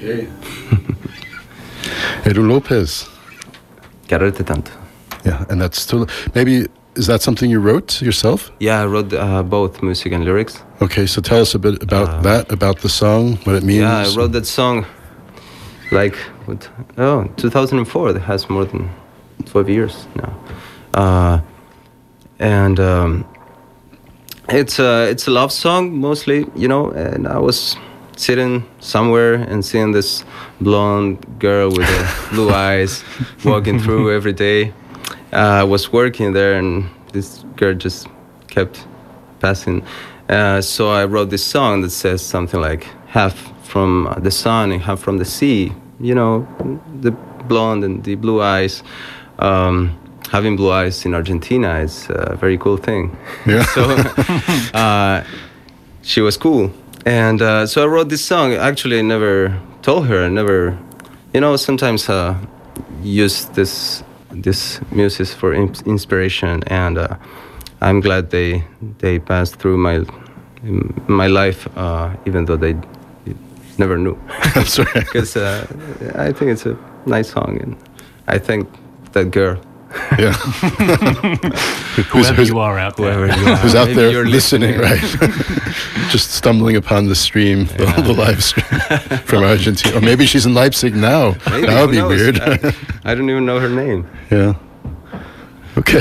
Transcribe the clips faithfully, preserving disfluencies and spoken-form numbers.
Okay. Edu Lopez. Quererte tanto. Yeah, and that's still maybe. Is that something you wrote yourself? Yeah, I wrote uh, both music and lyrics. Okay, so tell us a bit about uh, that, about the song, what it means. Yeah, I wrote that song like, what, oh, two thousand four. That has more than twelve years now. Uh, and um, it's, a, it's a love song, mostly, you know, and I was sitting somewhere and seeing this blonde girl with the blue eyes walking through every day. I uh, was working there, and this girl just kept passing. Uh, so I wrote this song that says something like half from the sun and half from the sea. You know, the blonde and the blue eyes. Um, having blue eyes in Argentina is a very cool thing. Yeah. So uh, she was cool. And uh, so I wrote this song. Actually, I never told her. I never, you know, sometimes uh, use this... this music for inspiration, and uh, I'm glad they they passed through my my life, uh, even though they never knew. That's right. Because uh, I think it's a nice song, and I thank that girl. Yeah. Whoever you are out there. Whoever you are. Who's out Maybe there you're listening, listening. right? Just stumbling upon the stream, the, Yeah. the live stream from Argentina. Or maybe she's in Leipzig now. Maybe, that would be who knows? weird. I, I don't even know her name. Yeah. Okay.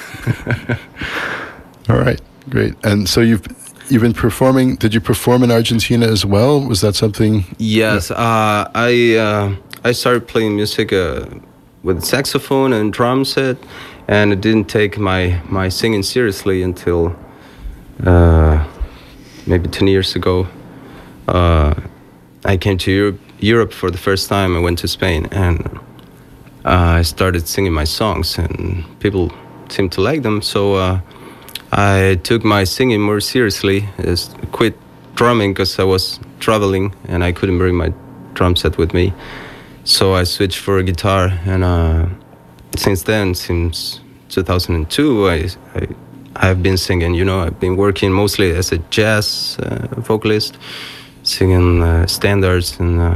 All right. Great. And so you've you've been performing. Did you perform in Argentina as well? Was that something? Yes. Uh, I uh, I started playing music uh, with saxophone and drum set, and I didn't take my, my singing seriously until uh, maybe ten years ago. Uh, I came to Europe, Europe for the first time. I went to Spain, and uh, I started singing my songs, and people seemed to like them. So uh, I took my singing more seriously. I quit drumming because I was traveling, and I couldn't bring my drum set with me. So I switched for a guitar, and uh, since then, since two thousand two, I, I I've been singing. You know, I've been working mostly as a jazz uh, vocalist, singing uh, standards and uh,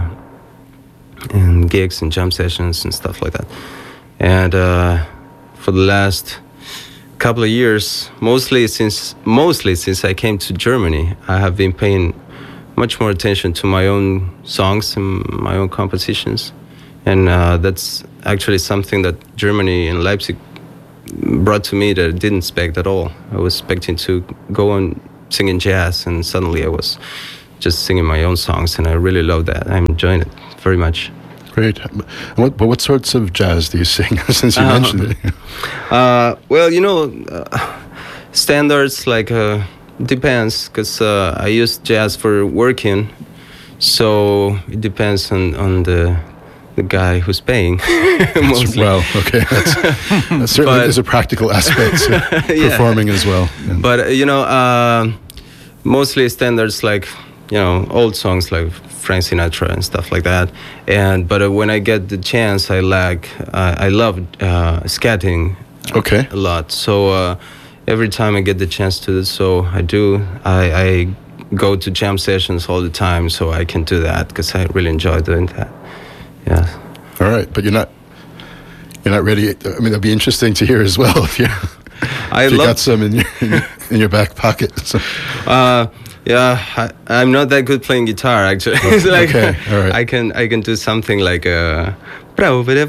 and gigs and jam sessions and stuff like that. And uh, for the last couple of years, mostly since mostly since I came to Germany, I have been paying much more attention to my own songs and my own compositions. And uh, that's actually something that Germany and Leipzig brought to me that I didn't expect at all. I was expecting to go on singing jazz, and suddenly I was just singing my own songs, and I really love that. I'm enjoying it very much. Great. What, but what sorts of jazz do you sing, since you uh, mentioned it? uh, well, you know, uh, standards like... Uh, depends, because uh, I use jazz for working, so it depends on, on the the guy who's paying. Well, okay, that's, that certainly but, is a practical aspect to yeah. performing as well. And but uh, you know, uh, mostly standards like, you know, old songs like Frank Sinatra and stuff like that. And but uh, when I get the chance, I like uh, I love uh, scatting. Okay. A lot. So. Uh, Every time I get the chance to do so, I do. I, I go to jam sessions all the time, so I can do that because I really enjoy doing that. Yeah. All right, but you're not you're not ready. I mean, it'd be interesting to hear as well if you I if you love, got some in your in, in your back pocket. So. Uh, yeah, I, I'm not that good playing guitar actually. It's like okay, all right. I can I can do something like uh, All right.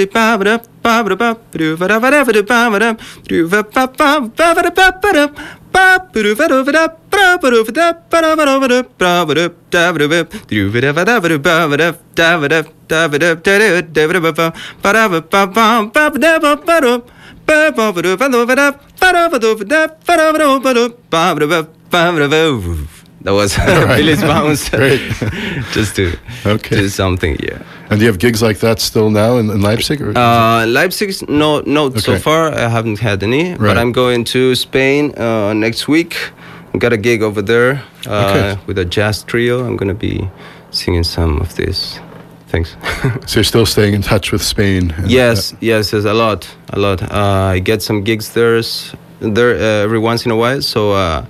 That was Billy's bounce. Great. Just to okay. do something, yeah. And do you have gigs like that still now in, in Leipzig? Or uh, Leipzig, no, no. Okay. So far, I haven't had any. Right. But I'm going to Spain uh, next week. I got a gig over there uh, okay. with a jazz trio. I'm going to be singing some of these things. So you're still staying in touch with Spain? Yes, that? yes, yes, a lot, a lot. Uh, I get some gigs there, there uh, every once in a while. So. Uh,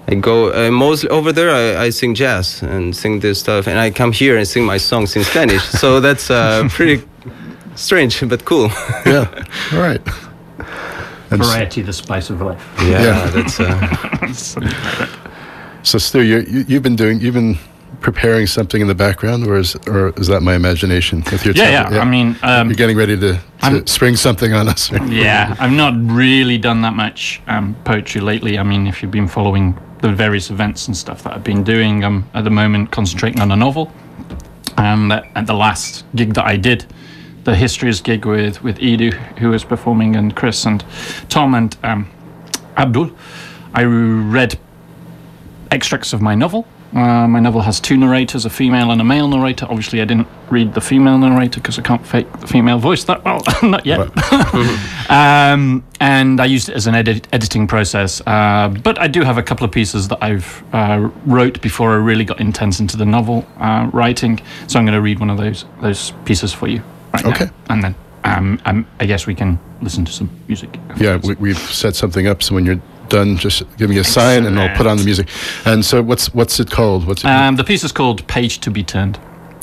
I go uh, mostly over there. I, I sing jazz and sing this stuff, and I come here and sing my songs in Spanish. So that's uh, pretty strange, but cool. Yeah. All right. And variety, the spice of life. Yeah, yeah. That's. Uh... so, Stu, you, you you've been doing you've been preparing something in the background, or is or is that my imagination with your? Yeah, yeah, yeah. I mean, um, you're getting ready to, to spring something on us. Right? Yeah, I've not really done that much um, poetry lately. I mean, if you've been following the various events and stuff that I've been doing, I'm at the moment concentrating on a novel. Um, that, at the last gig that I did, the Histories gig with with Edu, who was performing, and Chris and Tom and um, Abdul, I read extracts of my novel. Uh, my novel has two narrators, a female and a male narrator. Obviously, I didn't read the female narrator because I can't fake the female voice that well. Not yet. um, and I used it as an edit- editing process. Uh, but I do have a couple of pieces that I've uh, wrote before I really got intense into the novel uh, writing. So I'm going to read one of those those pieces for you right okay. now. And then um, um, I guess we can listen to some music. Yeah, we, we've set something up, so when you're done, just give me a Excellent. sign and I'll put on the music. And so what's what's it called? What's it um, the piece is called Page to be Turned.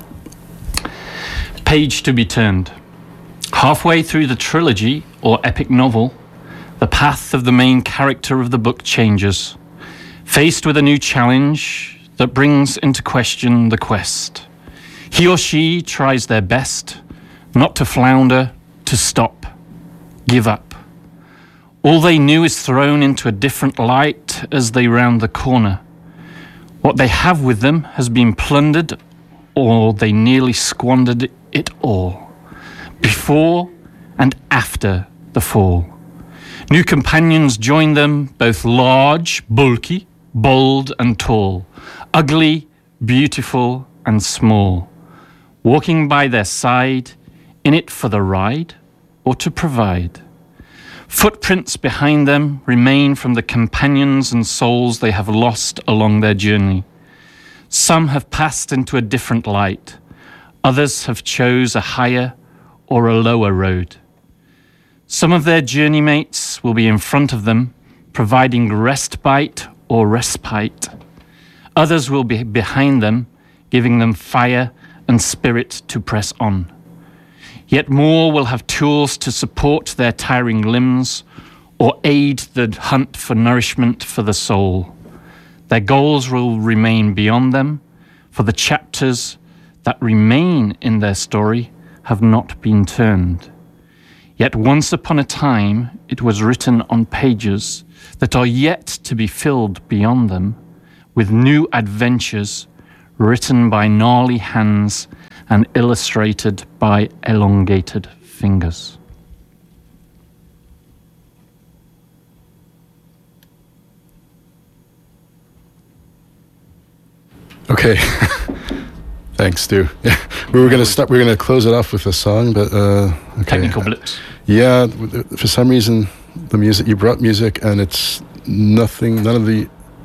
Page to be Turned. Halfway through the trilogy or epic novel, the path of the main character of the book changes. Faced with a new challenge that brings into question the quest, he or she tries their best not to flounder, to stop, give up. All they knew is thrown into a different light as they round the corner. What they have with them has been plundered, or they nearly squandered it all, before and after the fall. New companions join them, both large, bulky, bold and tall, ugly, beautiful and small, walking by their side, in it for the ride or to provide. Footprints behind them remain from the companions and souls they have lost along their journey. Some have passed into a different light. Others have chose a higher or a lower road. Some of their journey mates will be in front of them, providing respite or respite. Others will be behind them, giving them fire and spirit to press on. Yet more will have tools to support their tiring limbs or aid the hunt for nourishment for the soul. Their goals will remain beyond them, for the chapters that remain in their story have not been turned. Yet once upon a time it was written on pages that are yet to be filled beyond them with new adventures written by gnarly hands and illustrated by elongated fingers. Okay, thanks, Stu. Yeah, we were going to start. We were going to close it off with a song, but uh, okay. Technical blips. Yeah, for some reason, the music you brought music, and it's nothing. None of the.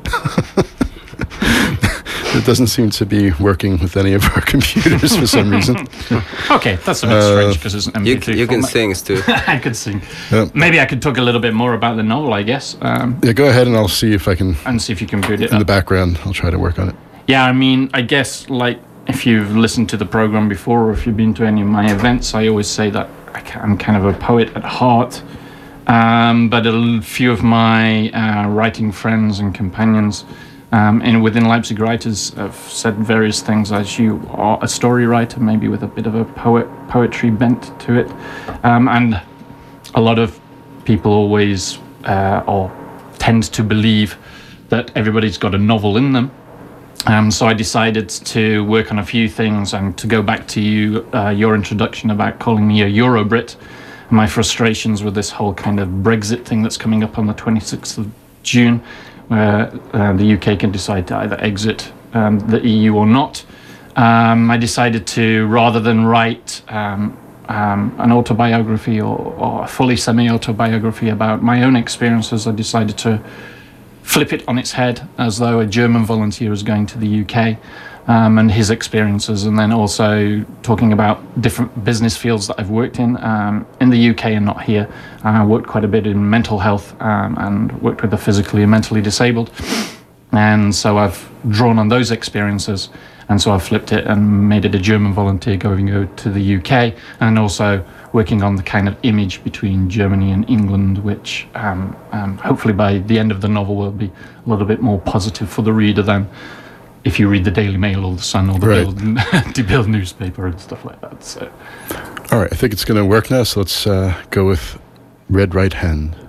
It doesn't seem to be working with any of our computers for some reason. Okay, that's a bit uh, strange because it's an M P three You, you can sing, Stu. I could sing. Yeah. Maybe I could talk a little bit more about the novel, I guess. Um, yeah, go ahead and I'll see if I can. And see if you can boot it in up. the background. I'll try to work on it. Yeah, I mean, I guess like if you've listened to the program before or if you've been to any of my events, I always say that I'm kind of a poet at heart. Um, but a few of my uh, writing friends and companions Um, and within Leipzig Writers, I've said various things as you are a story writer, maybe with a bit of a poet poetry bent to it. Um, and a lot of people always uh, or tend to believe that everybody's got a novel in them. Um, so I decided to work on a few things and to go back to you, uh, your introduction about calling me a Eurobrit, and my frustrations with this whole kind of Brexit thing that's coming up on the twenty-sixth of June. Where uh, the U K can decide to either exit um, the E U or not. Um, I decided to, rather than write um, um, an autobiography or, or a fully semi-autobiography about my own experiences, I decided to flip it on its head as though a German volunteer was going to the U K um, and his experiences, and then also talking about different business fields that I've worked in, um, in the U K and not here. I uh, worked quite a bit in mental health um, and worked with the physically and mentally disabled. And so I've drawn on those experiences, and so I've flipped it and made it a German volunteer going to the U K, and also working on the kind of image between Germany and England, which um, um, hopefully by the end of the novel will be a little bit more positive for the reader than if you read the Daily Mail or the Sun or the right. Bild, the Bild newspaper and stuff like that. So, all right, I think it's going to work now, so let's uh, go with Red Right Hand.